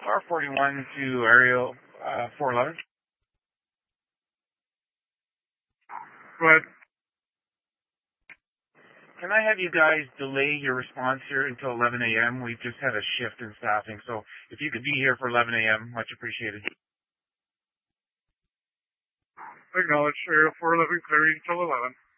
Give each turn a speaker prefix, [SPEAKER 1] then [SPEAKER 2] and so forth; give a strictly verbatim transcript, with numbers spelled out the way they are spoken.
[SPEAKER 1] R forty-one to Aerial uh, four eleven.
[SPEAKER 2] Go ahead.
[SPEAKER 1] Can I have you guys delay your response here until eleven a m? We've just had a shift in staffing, so if you could be here for eleven a m, much appreciated.
[SPEAKER 2] Acknowledge. Aerial four eleven clearing until eleven.